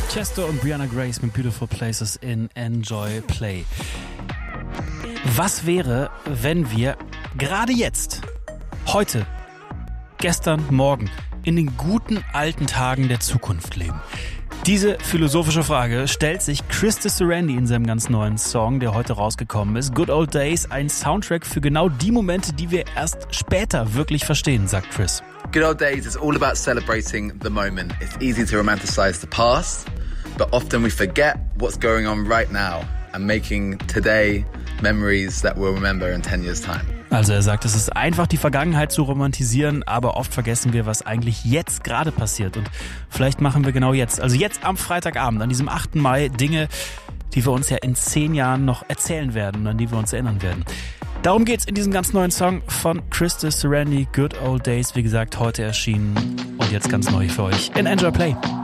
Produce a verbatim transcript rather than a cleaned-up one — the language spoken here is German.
Chesto und Brianna Grace mit Beautiful Places in Enjoy Play. Was wäre, wenn wir gerade jetzt, heute, gestern, morgen, in den guten alten Tagen der Zukunft leben? Diese philosophische Frage stellt sich Chris Disarandi in seinem ganz neuen Song, der heute rausgekommen ist. Good Old Days, ein Soundtrack für genau die Momente, die wir erst später wirklich verstehen, sagt Chris. Good Old Days is all about celebrating the moment. It's easy to romanticize the past, but often we forget what's going on right now and making today memories that we'll remember in ten years' time. Also er sagt, es ist einfach, die Vergangenheit zu romantisieren, aber oft vergessen wir, was eigentlich jetzt gerade passiert. Und vielleicht machen wir genau jetzt, also jetzt am Freitagabend, an diesem achten Mai, Dinge, die wir uns ja in zehn Jahren noch erzählen werden und an die wir uns erinnern werden. Darum geht's in diesem ganz neuen Song von Chris Disarandi, Good Old Days, wie gesagt, heute erschienen und jetzt ganz neu für euch in Enjoy Play.